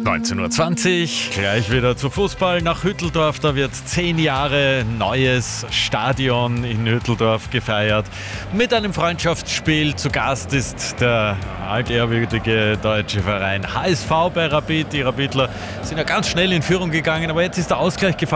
19:20 Uhr, gleich wieder zu Fußball nach Hütteldorf. Da wird 10 Jahre neues Stadion in Hütteldorf gefeiert. Mit einem Freundschaftsspiel zu Gast ist der altehrwürdige deutsche Verein HSV bei Rapid. Die Rapidler sind ja ganz schnell in Führung gegangen, aber jetzt ist der Ausgleich gefallen.